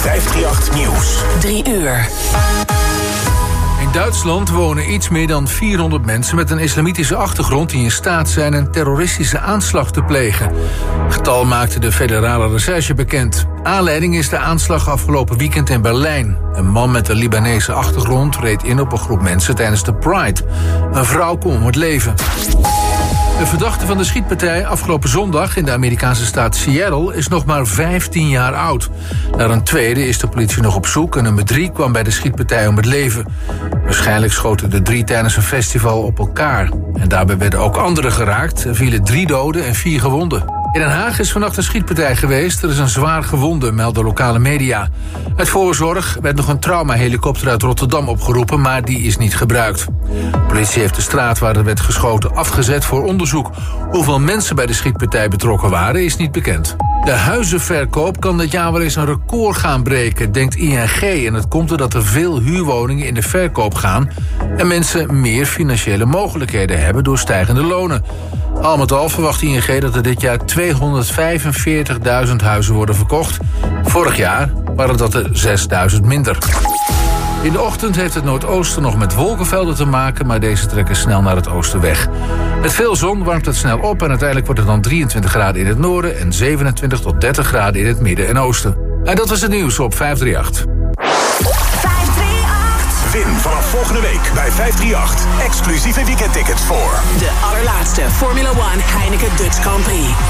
538 Nieuws. 3 uur. In Duitsland wonen iets meer dan 400 mensen met een islamitische achtergrond die in staat zijn een terroristische aanslag te plegen. Het getal maakte de federale recherche bekend. Aanleiding is de aanslag afgelopen weekend in Berlijn. Een man met een Libanese achtergrond reed in op een groep mensen tijdens de Pride. Een vrouw kwam om het leven. De verdachte van de schietpartij afgelopen zondag in de Amerikaanse staat Seattle is nog maar 15 jaar oud. Naar een tweede is de politie nog op zoek en nummer 3 kwam bij de schietpartij om het leven. Waarschijnlijk schoten de 3 tijdens een festival op elkaar. En daarbij werden ook anderen geraakt. Er vielen 3 doden en 4 gewonden. In Den Haag is vannacht een schietpartij geweest. Er is een zwaar gewonde, melden lokale media. Uit voorzorg werd nog een traumahelikopter uit Rotterdam opgeroepen, maar die is niet gebruikt. De politie heeft de straat waar er werd geschoten afgezet voor onderzoek. Hoeveel mensen bij de schietpartij betrokken waren, is niet bekend. De huizenverkoop kan dit jaar wel eens een record gaan breken, denkt ING. En dat komt doordat er veel huurwoningen in de verkoop gaan en mensen meer financiële mogelijkheden hebben door stijgende lonen. Al met al verwacht ING dat er dit jaar 245.000 huizen worden verkocht. Vorig jaar waren dat er 6.000 minder. In de ochtend heeft het noordoosten nog met wolkenvelden te maken, maar deze trekken snel naar het oosten weg. Met veel zon warmt het snel op en uiteindelijk wordt het dan 23 graden in het noorden en 27 tot 30 graden in het midden en oosten. En dat was het nieuws op 538. Win vanaf volgende week bij 538 exclusieve weekendtickets voor de allerlaatste Formula 1 Heineken Dutch Grand Prix.